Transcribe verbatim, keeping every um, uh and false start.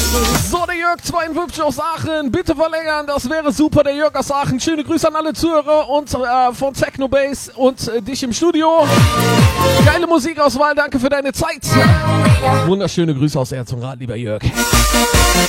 So, der Jörg zweiundfünfzig aus Aachen, bitte verlängern, das wäre super, der Jörg aus Aachen. Schöne Grüße an alle Zuhörer und äh, von Technobase und äh, dich im Studio. Geile Musikauswahl, danke für deine Zeit. Wunderschöne Grüße aus Herz und Rat, lieber Jörg.